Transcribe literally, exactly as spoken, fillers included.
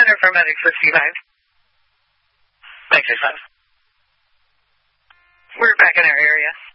Center for Medic sixty-five. Medic sixty-five. We're back in our area.